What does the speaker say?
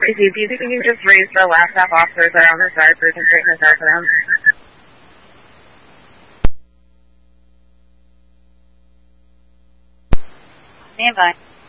If you can you just raise the laptop officers that are on the side so we can straighten this out for them? Stand by.